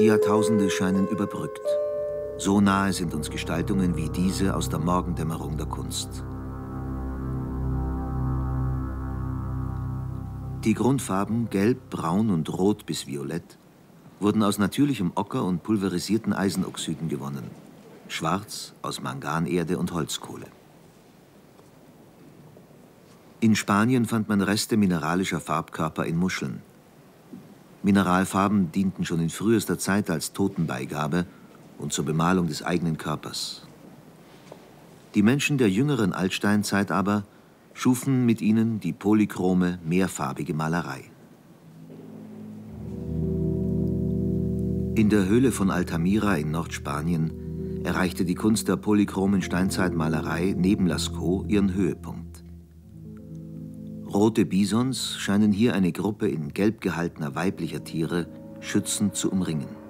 Die Jahrtausende scheinen überbrückt. So nahe sind uns Gestaltungen wie diese aus der Morgendämmerung der Kunst. Die Grundfarben Gelb, Braun und Rot bis Violett wurden aus natürlichem Ocker und pulverisierten Eisenoxiden gewonnen. Schwarz aus Manganerde und Holzkohle. In Spanien fand man Reste mineralischer Farbkörper in Muscheln. Mineralfarben dienten schon in frühester Zeit als Totenbeigabe und zur Bemalung des eigenen Körpers. Die Menschen der jüngeren Altsteinzeit aber schufen mit ihnen die polychrome, mehrfarbige Malerei. In der Höhle von Altamira in Nordspanien erreichte die Kunst der polychromen Steinzeitmalerei neben Lascaux ihren Höhepunkt. Rote Bisons scheinen hier eine Gruppe in Gelb gehaltener weiblicher Tiere schützend zu umringen.